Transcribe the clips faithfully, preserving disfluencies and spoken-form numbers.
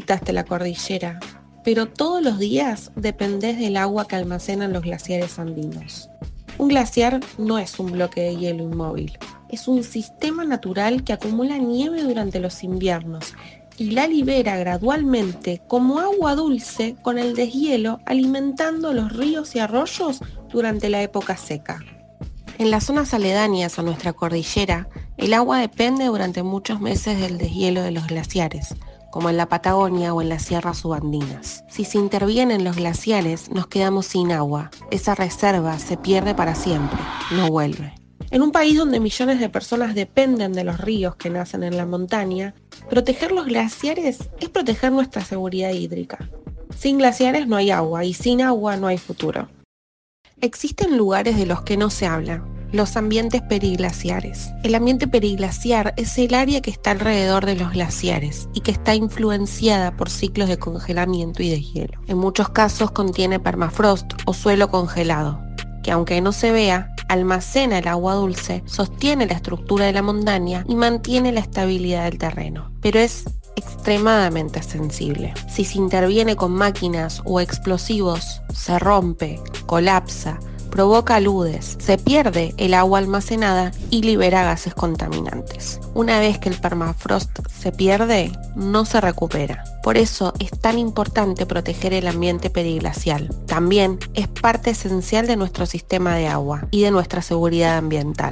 visitaste la cordillera, pero todos los días dependés del agua que almacenan los glaciares andinos. Un glaciar no es un bloque de hielo inmóvil, es un sistema natural que acumula nieve durante los inviernos y la libera gradualmente como agua dulce con el deshielo, alimentando los ríos y arroyos durante la época seca. En las zonas aledañas a nuestra cordillera, el agua depende durante muchos meses del deshielo de los glaciares, como en la Patagonia o en las sierras subandinas. Si se intervienen los glaciares, nos quedamos sin agua. Esa reserva se pierde para siempre, no vuelve. En un país donde millones de personas dependen de los ríos que nacen en la montaña, proteger los glaciares es proteger nuestra seguridad hídrica. Sin glaciares no hay agua y sin agua no hay futuro. Existen lugares de los que no se habla, los ambientes periglaciares. El ambiente periglaciar es el área que está alrededor de los glaciares y que está influenciada por ciclos de congelamiento y deshielo. En muchos casos contiene permafrost o suelo congelado, que aunque no se vea, almacena el agua dulce, sostiene la estructura de la montaña y mantiene la estabilidad del terreno. Pero es extremadamente sensible. Si se interviene con máquinas o explosivos, se rompe, colapsa, provoca aludes, se pierde el agua almacenada y libera gases contaminantes. Una vez que el permafrost se pierde, no se recupera. Por eso es tan importante proteger el ambiente periglacial. También es parte esencial de nuestro sistema de agua y de nuestra seguridad ambiental.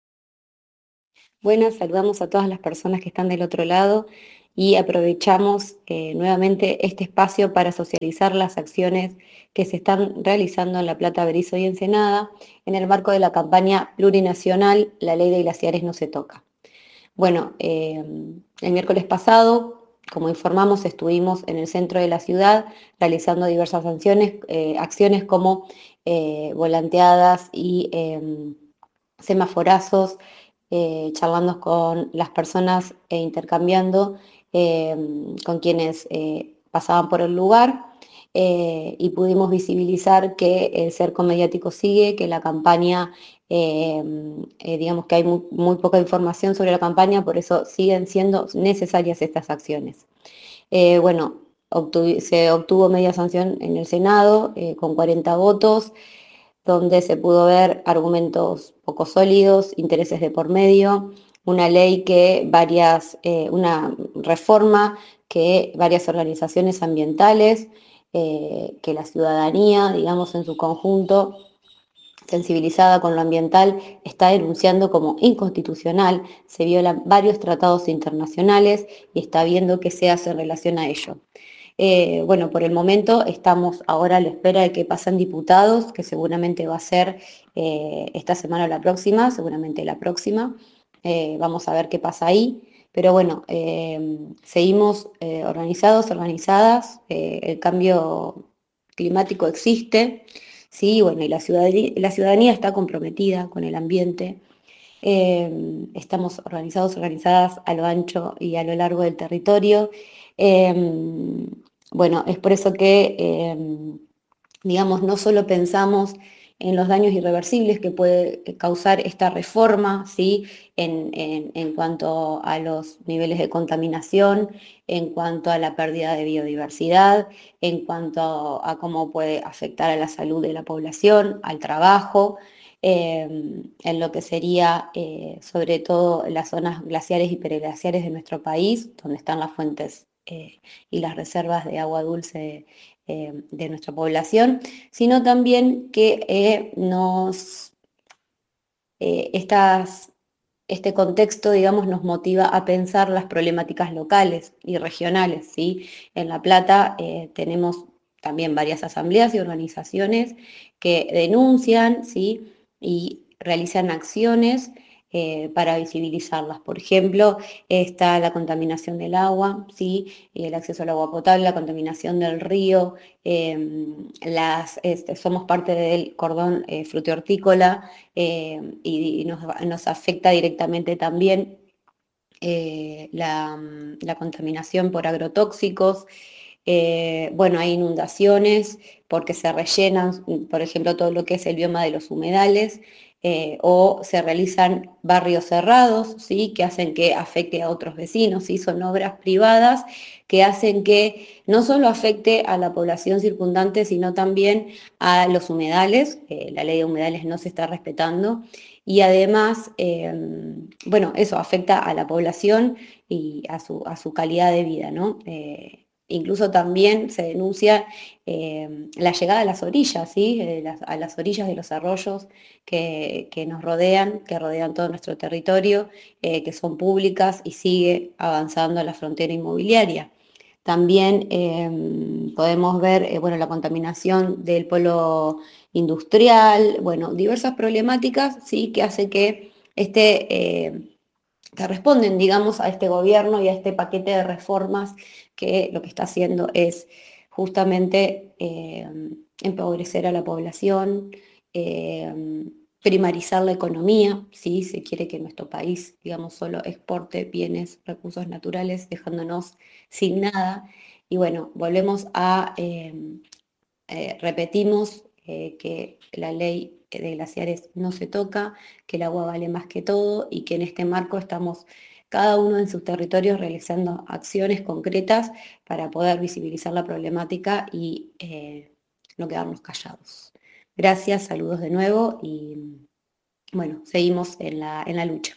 Buenas, saludamos a todas las personas que están del otro lado y aprovechamos eh, nuevamente este espacio para socializar las acciones que se están realizando en La Plata, Berizo y Ensenada en el marco de la campaña plurinacional La Ley de Glaciares no se toca. Bueno, eh, el miércoles pasado, como informamos, estuvimos en el centro de la ciudad realizando diversas acciones, eh, acciones como eh, volanteadas y eh, semaforazos, eh, charlando con las personas e intercambiando eh, con quienes eh, pasaban por el lugar, eh, y pudimos visibilizar que el cerco mediático sigue, que la campaña, eh, eh, digamos que hay muy, muy poca información sobre la campaña, por eso siguen siendo necesarias estas acciones. Eh, bueno, obtuvo, se obtuvo media sanción en el Senado eh, con cuarenta votos, donde se pudo ver argumentos poco sólidos, intereses de por medio, una ley que varias, eh, una reforma que varias organizaciones ambientales, eh, que la ciudadanía, digamos en su conjunto, sensibilizada con lo ambiental, está denunciando como inconstitucional, se violan varios tratados internacionales y está viendo qué se hace en relación a ello. Eh, bueno, por el momento estamos ahora a la espera de que pasen diputados, que seguramente va a ser eh, esta semana o la próxima, seguramente la próxima. Eh, vamos a ver qué pasa ahí. Pero bueno, eh, seguimos eh, organizados, organizadas. Eh, el cambio climático existe, ¿sí? Bueno, y la ciudadanía, la ciudadanía está comprometida con el ambiente. Eh, estamos organizados, organizadas a lo ancho y a lo largo del territorio. Eh, bueno, es por eso que, eh, digamos, no solo pensamos en los daños irreversibles que puede causar esta reforma, ¿sí? en, en, en cuanto a los niveles de contaminación, en cuanto a la pérdida de biodiversidad, en cuanto a cómo puede afectar a la salud de la población, al trabajo, eh, en lo que sería eh, sobre todo las zonas glaciares y periglaciares de nuestro país, donde están las fuentes eh, y las reservas de agua dulce eh, de nuestra población, sino también que eh, nos, eh, estas, este contexto, digamos, nos motiva a pensar las problemáticas locales y regionales, ¿sí? En La Plata eh, tenemos también varias asambleas y organizaciones que denuncian, ¿sí? Y realizan acciones eh, para visibilizarlas. Por ejemplo, está la contaminación del agua, ¿sí? Y el acceso al agua potable, la contaminación del río, eh, las, este, somos parte del cordón eh, frutihortícola, eh, y, y nos, nos afecta directamente también eh, la, la contaminación por agrotóxicos. Eh, bueno, hay inundaciones porque se rellenan, por ejemplo, todo lo que es el bioma de los humedales. eh, o se realizan barrios cerrados, ¿sí? Que hacen que afecte a otros vecinos, ¿sí? Son obras privadas que hacen que no solo afecte a la población circundante, sino también a los humedales. Eh, la ley de humedales no se está respetando y además, eh, bueno, eso afecta a la población y a su, a su calidad de vida, ¿no? Eh, Incluso también se denuncia eh, la llegada a las orillas, ¿sí? Eh, las, a las orillas de los arroyos que, que nos rodean, que rodean todo nuestro territorio, eh, que son públicas y sigue avanzando la frontera inmobiliaria. También eh, podemos ver eh, bueno, la contaminación del polo industrial, bueno, diversas problemáticas, ¿sí? Que hace que este... Eh, que responden, digamos, a este gobierno y a este paquete de reformas que lo que está haciendo es justamente eh, empobrecer a la población, eh, primarizar la economía, ¿sí? Se quiere que nuestro país, digamos, solo exporte bienes, recursos naturales, dejándonos sin nada. Y bueno, volvemos a, eh, eh, repetimos eh, que la ley de glaciares no se toca, que el agua vale más que todo y que en este marco estamos cada uno en sus territorios realizando acciones concretas para poder visibilizar la problemática y eh, no quedarnos callados. Gracias, saludos de nuevo y bueno, seguimos en la, en la lucha.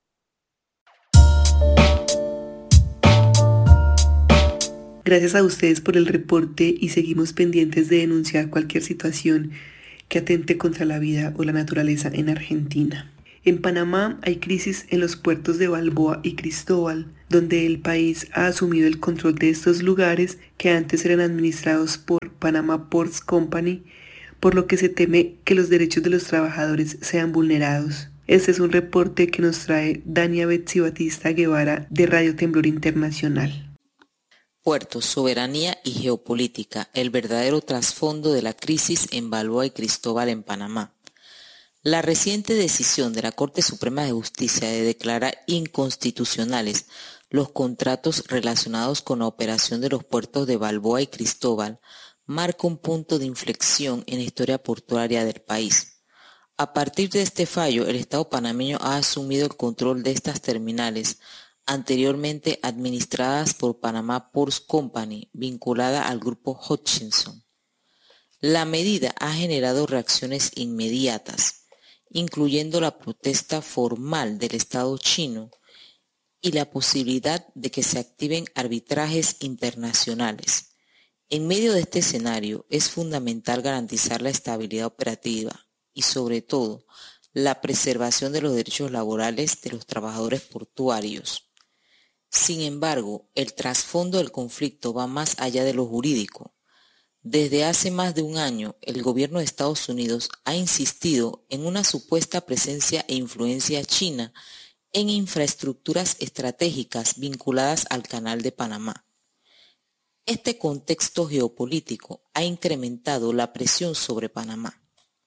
Gracias a ustedes por el reporte y seguimos pendientes de denunciar cualquier situación que atente contra la vida o la naturaleza en Argentina. En Panamá hay crisis en los puertos de Balboa y Cristóbal, donde el país ha asumido el control de estos lugares que antes eran administrados por Panama Ports Company, por lo que se teme que los derechos de los trabajadores sean vulnerados. Este es un reporte que nos trae Dania Betsy Batista Guevara de Radio Temblor Internacional. Puertos, soberanía y geopolítica, el verdadero trasfondo de la crisis en Balboa y Cristóbal en Panamá. La reciente decisión de la Corte Suprema de Justicia de declarar inconstitucionales los contratos relacionados con la operación de los puertos de Balboa y Cristóbal marca un punto de inflexión en la historia portuaria del país. A partir de este fallo, el Estado panameño ha asumido el control de estas terminales, anteriormente administradas por Panama Ports Company, vinculada al grupo Hutchison. La medida ha generado reacciones inmediatas, incluyendo la protesta formal del Estado chino y la posibilidad de que se activen arbitrajes internacionales. En medio de este escenario, es fundamental garantizar la estabilidad operativa y, sobre todo, la preservación de los derechos laborales de los trabajadores portuarios. Sin embargo, el trasfondo del conflicto va más allá de lo jurídico. Desde hace más de un año, el gobierno de Estados Unidos ha insistido en una supuesta presencia e influencia china en infraestructuras estratégicas vinculadas al Canal de Panamá. Este contexto geopolítico ha incrementado la presión sobre Panamá.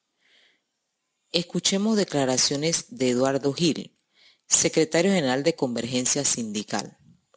Escuchemos declaraciones de Eduardo Gil, secretario general de Convergencia Sindical.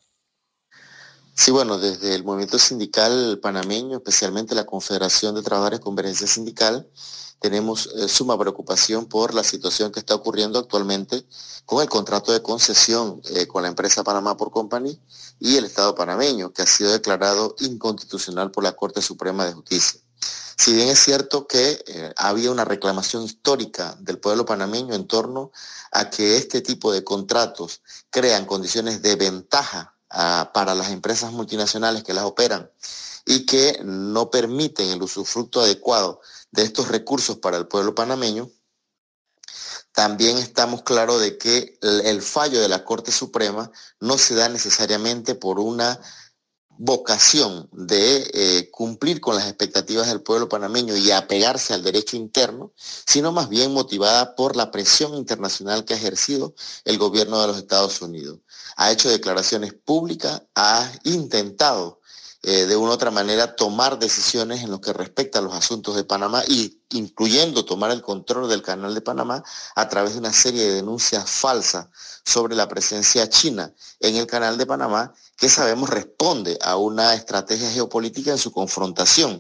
Sí, bueno, desde el movimiento sindical panameño, especialmente la Confederación de Trabajadores Convergencia Sindical, tenemos eh, suma preocupación por la situación que está ocurriendo actualmente con el contrato de concesión eh, con la empresa Panama Ports Company y el Estado panameño, que ha sido declarado inconstitucional por la Corte Suprema de Justicia. Si bien es cierto que eh, había una reclamación histórica del pueblo panameño en torno a que este tipo de contratos crean condiciones de ventaja uh, para las empresas multinacionales que las operan y que no permiten el usufructo adecuado de estos recursos para el pueblo panameño, también estamos claros de que el, el fallo de la Corte Suprema no se da necesariamente por una vocación de eh, cumplir con las expectativas del pueblo panameño y apegarse al derecho interno, sino más bien motivada por la presión internacional que ha ejercido el gobierno de los Estados Unidos. Ha hecho declaraciones públicas, ha intentado eh, de una u otra manera tomar decisiones en lo que respecta a los asuntos de Panamá y incluyendo tomar el control del Canal de Panamá a través de una serie de denuncias falsas sobre la presencia china en el Canal de Panamá, que sabemos responde a una estrategia geopolítica en su confrontación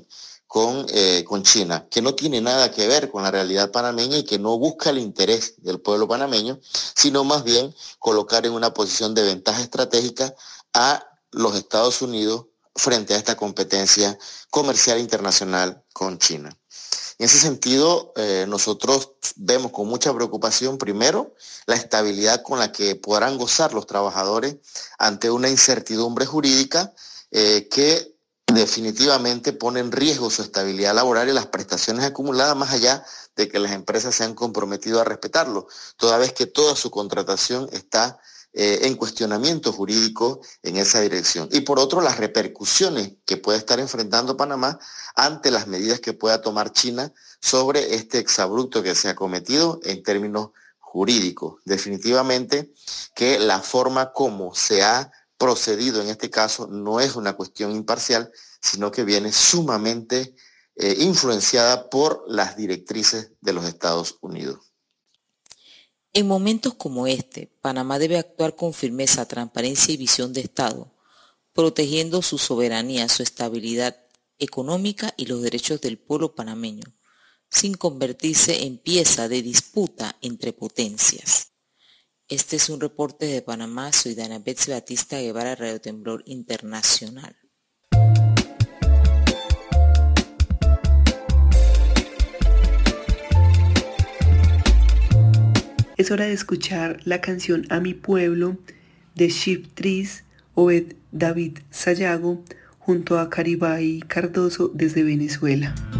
con, eh, con China, que no tiene nada que ver con la realidad panameña y que no busca el interés del pueblo panameño, sino más bien colocar en una posición de ventaja estratégica a los Estados Unidos frente a esta competencia comercial internacional con China. En ese sentido, eh, nosotros vemos con mucha preocupación, primero, la estabilidad con la que podrán gozar los trabajadores ante una incertidumbre jurídica eh, que definitivamente pone en riesgo su estabilidad laboral y las prestaciones acumuladas, más allá de que las empresas se han comprometido a respetarlo, toda vez que toda su contratación está eh, en cuestionamiento jurídico en esa dirección. Y por otro, las repercusiones que puede estar enfrentando Panamá ante las medidas que pueda tomar China sobre este exabrupto que se ha cometido en términos jurídicos. Definitivamente que la forma como se ha procedido en este caso no es una cuestión imparcial, sino que viene sumamente eh, influenciada por las directrices de los Estados Unidos. En momentos como este, Panamá debe actuar con firmeza, transparencia y visión de Estado, protegiendo su soberanía, su estabilidad económica y los derechos del pueblo panameño, sin convertirse en pieza de disputa entre potencias. Este es un reporte de Panamá. Soy Dana Betsy Batista Guevara, Radio Temblor Internacional. Es hora de escuchar la canción A mi pueblo de Ship Trees, Obed David Sayago, junto a Caribay Cardoso desde Venezuela.